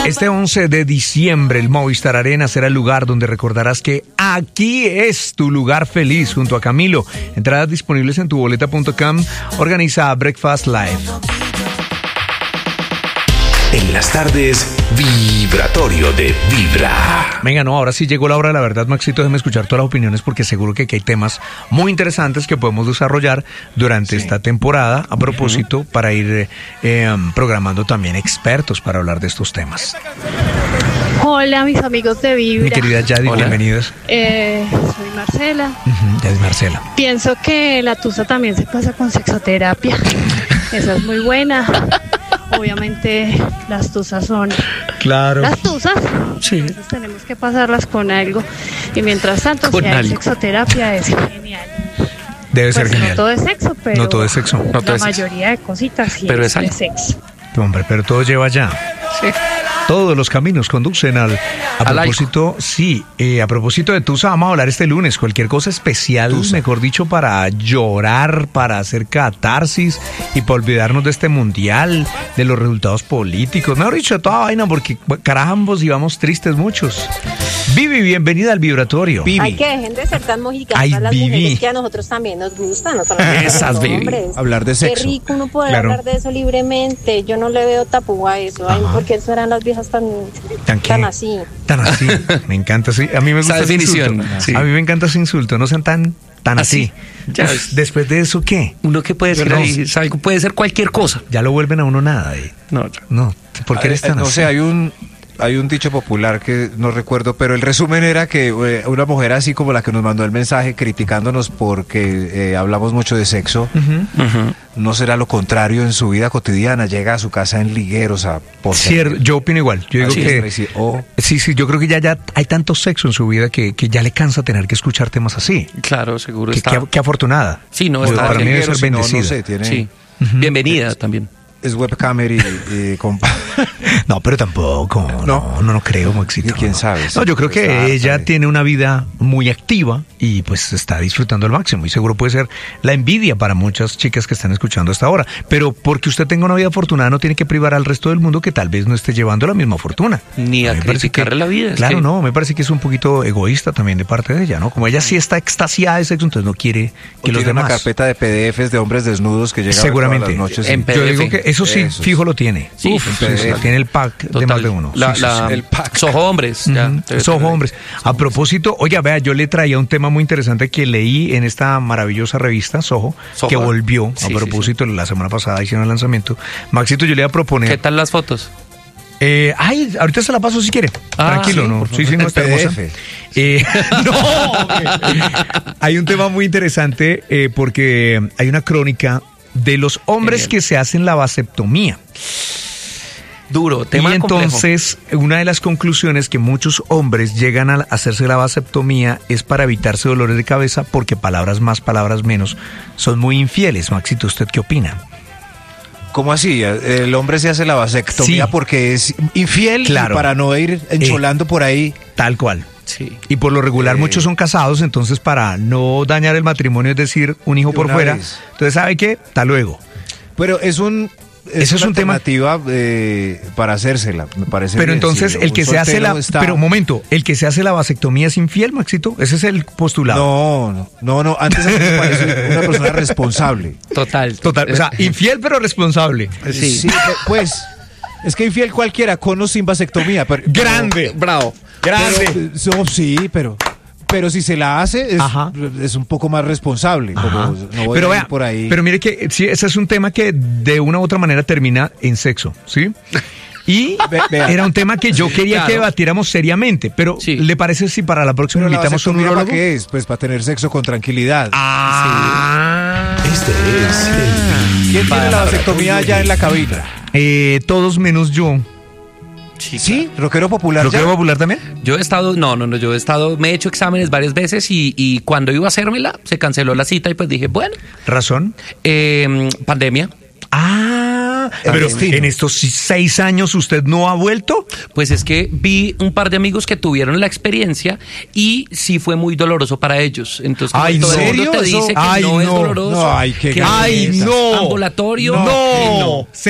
Este 11 de diciembre el Movistar Arena será el lugar donde recordarás que aquí es tu lugar feliz junto a Camilo. Entradas disponibles en tuboleta.com. Organiza Breakfast Live. En las tardes, Vibratorio de Vibra. Venga, no, ahora sí llegó la hora de la verdad, Maxito. Déjeme escuchar todas las opiniones porque seguro que aquí hay temas muy interesantes que podemos desarrollar durante esta temporada. A propósito, para ir programando también expertos para hablar de estos temas. Hola, mis amigos de Vibra. Mi querida Yadi, bienvenidos. Soy Marcela. Yadi Marcela. Pienso que la tusa también se pasa con sexoterapia. Esa es muy buena. Obviamente las tusas son las tusas. Sí. Entonces tenemos que pasarlas con algo. Y mientras tanto, si hay sexoterapia, es genial. Debe ser genial. No todo es sexo, pero no todo es sexo. La mayoría de cositas sí es de sexo. Hombre, pero todo lleva allá. Sí. Todos los caminos conducen a propósito, a propósito de Tusa, vamos a hablar este lunes. Cualquier cosa especial, mejor dicho, para llorar, para hacer catarsis y para olvidarnos de este mundial, de los resultados políticos. Mejor dicho, de toda vaina, porque carajambos y vamos tristes muchos. Vivi, bienvenida al Vibratorio. Vivi. Ay, que dejen de ser tan mojiganas las mujeres, que a nosotros también nos gustan, no solamente esas, los hombres. Hablar de sexo. Qué rico uno poder hablar de eso libremente. Yo no le veo tapú a eso. Ay, porque eso eran las viejas tan así. Tan así. Me encanta, sí. A mí me gusta esa definición. Sí. A mí me encanta ese insulto. No sean tan así. Uf, después de eso, ¿qué? Uno que puede decir ahí, puede ser cualquier cosa. Ya lo vuelven a uno nada. No. ¿Por qué eres tan así? O sea, hay un dicho popular que no recuerdo, pero el resumen era que una mujer así como la que nos mandó el mensaje criticándonos porque hablamos mucho de sexo, no será lo contrario en su vida cotidiana, llega a su casa en ligueros a Cierto, yo opino igual. Yo digo que sí, yo creo que ya hay tanto sexo en su vida que ya le cansa tener que escuchar temas así. Claro, seguro Qué afortunada. Sí, no, está para mí debe ser bendecida. No sé, tiene... Sí. Bienvenida también. Es webcamer y No, pero tampoco. No creo, Maxito. ¿Quién sabe? No, yo creo que ella tiene una vida muy activa y pues está disfrutando al máximo. Y seguro puede ser la envidia para muchas chicas que están escuchando hasta ahora. Pero porque usted tenga una vida afortunada no tiene que privar al resto del mundo que tal vez no esté llevando la misma fortuna. Ni a criticarle la vida. Claro, no, me parece que es un poquito egoísta también de parte de ella, ¿no? Como ella sí está extasiada de sexo, entonces no quiere que los demás... una carpeta de PDFs de hombres desnudos que llegan seguramente todas las noches. En PDF. Yo digo que eso sí, fijo lo tiene. Sí, tiene el pack de más de uno. El pack. Soho Hombres. Soho Hombres. A propósito, oiga, vea, yo le traía un tema muy interesante que leí en esta maravillosa revista, Soho, que volvió, a propósito, la semana pasada hicieron el lanzamiento. Maxito, yo le iba a proponer... ¿Qué tal las fotos? Ahorita se la paso si quiere. Tranquilo, ¿no? Sí, no está hermosa. No. Hay un tema muy interesante porque hay una crónica de los hombres que se hacen la vasectomía. Duro, tema y entonces, una de las conclusiones que muchos hombres llegan a hacerse la vasectomía es para evitarse dolores de cabeza porque palabras más, palabras menos son muy infieles. Maxito, ¿usted qué opina? ¿Cómo así? ¿El hombre se hace la vasectomía porque es infiel? Claro. Y para no ir encholando por ahí. Tal cual. Sí. Y por lo regular muchos son casados, entonces para no dañar el matrimonio, es decir, un hijo por fuera. Entonces, ¿sabe qué? Hasta luego. Pero es una alternativa para hacérsela, me parece. Pero bien, entonces el que se hace pero un momento, el que se hace la vasectomía es infiel, Maxito. Ese es el postulado. No. Antes me parece una persona responsable. Total. O sea, infiel pero responsable. Sí, pues es que infiel cualquiera, con o sin vasectomía. Grande, bravo. Grande. Pero si se la hace, es un poco más responsable. No voy a ir por ahí. Pero mire que sí, ese es un tema que de una u otra manera termina en sexo, ¿sí? Y era un tema que yo quería que debatiéramos seriamente, pero ¿le parece si para la próxima invitamos a un urólogo? ¿Para qué es? Pues para tener sexo con tranquilidad. Este es ¿Quién tiene la vasectomía allá en la cabina? Todos menos yo. Sí, rockero popular. ¿Rockero popular también? Yo he estado, me he hecho exámenes varias veces y cuando iba a hacérmela se canceló la cita y pues dije, bueno. ¿Razón? Pandemia. Pero en estos 6 años usted no ha vuelto. Pues es que vi un par de amigos que tuvieron la experiencia y sí fue muy doloroso para ellos. Entonces, ¿en todo serio? el mundo te dice que no es doloroso. No, que es ambulatorio. No.